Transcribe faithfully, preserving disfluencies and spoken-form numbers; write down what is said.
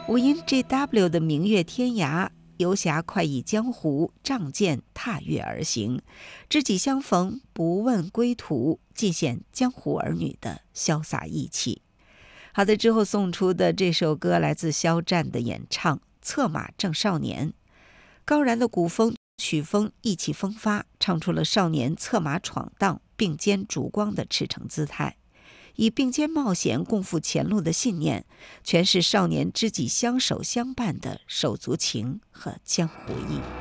五音 G W 的明月天涯，游侠快意江湖，仗剑踏月而行，知己相逢不问归途，尽显江湖儿女的潇洒义气。好的，之后送出的这首歌来自肖战的演唱《策马正少年》，高然的古风曲风意气风发，唱出了少年策马闯荡并肩烛光的赤诚姿态，以并肩冒险共赴前路的信念，诠释少年知己相守相伴的手足情和江湖义。